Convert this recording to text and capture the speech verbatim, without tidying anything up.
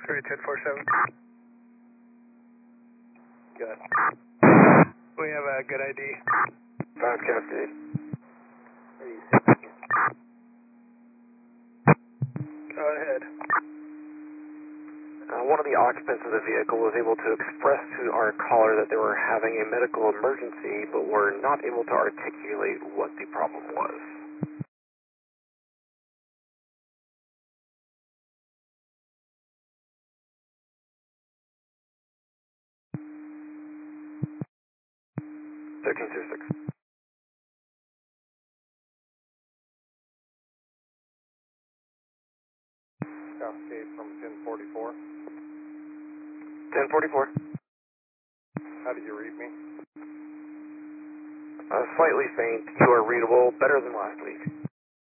three ten four seven. Good. We have a good I D. five Cascade. Go ahead. Uh, one of the occupants of the vehicle was able to express to our caller that they were having a medical emergency, but were not able to articulate what the problem was. thirteen two six. Cascade from ten forty-four. ten forty-four. How did you read me? Uh, slightly faint. You are readable. Better than last week.